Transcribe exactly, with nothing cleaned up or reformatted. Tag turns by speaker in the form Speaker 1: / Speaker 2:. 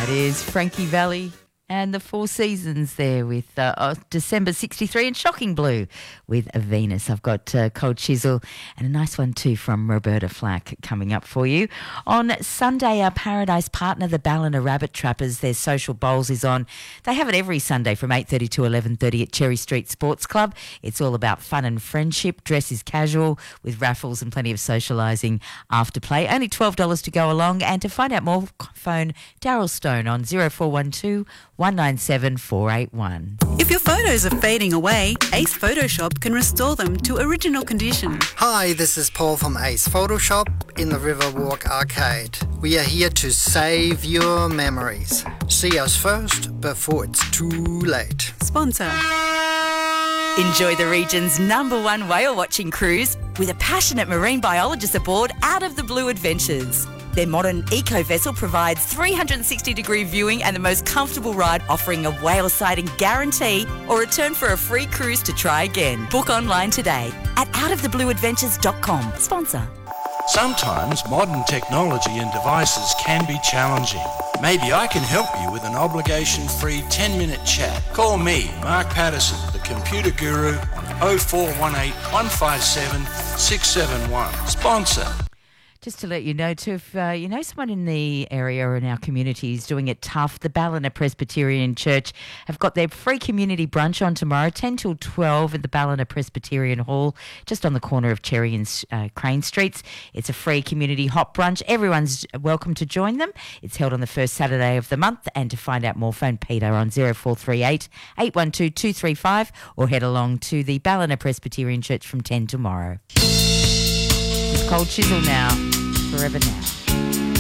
Speaker 1: That is Frankie Valli and the Four Seasons there with uh, oh, December sixty-three and Shocking Blue with a Venus. I've got uh, Cold Chisel and a nice one too from Roberta Flack coming up for you. On Sunday, our Paradise partner, the Ballina Rabbit Trappers, their social bowls is on. They have it every Sunday from eight thirty to eleven thirty at Cherry Street Sports Club. It's all about fun and friendship. Dress is casual with raffles and plenty of socialising after play. Only twelve dollars to go along. And to find out more, phone Daryl Stone on zero four one two one nine seven four eight one.
Speaker 2: If your photos are fading away, Ace Photoshop can restore them to original condition.
Speaker 3: Hi, this is Paul from Ace Photoshop in the Riverwalk Arcade. We are here to save your memories. See us first before it's too late.
Speaker 2: Sponsor.
Speaker 4: Enjoy the region's number one whale watching cruise with a passionate marine biologist aboard Out of the Blue Adventures. Their modern eco-vessel provides three hundred sixty degree viewing and the most comfortable ride, offering a whale sighting guarantee or return for a free cruise to try again. Book online today at out of the blue adventures dot com. Sponsor.
Speaker 5: Sometimes modern technology and devices can be challenging. Maybe I can help you with an obligation-free ten minute chat. Call me, Mark Patterson, the computer guru, on oh four one eight, one five seven, six seven one. Sponsor.
Speaker 1: Just to let you know, too, if uh, you know someone in the area or in our community is doing it tough, the Ballina Presbyterian Church have got their free community brunch on tomorrow, ten till twelve at the Ballina Presbyterian Hall, just on the corner of Cherry and uh, Crane Streets. It's a free community hot brunch. Everyone's welcome to join them. It's held on the first Saturday of the month. And to find out more, phone Peter on zero four three eight, eight one two, two three five or head along to the Ballina Presbyterian Church from ten tomorrow. It's Cold Chisel now. Forever Now.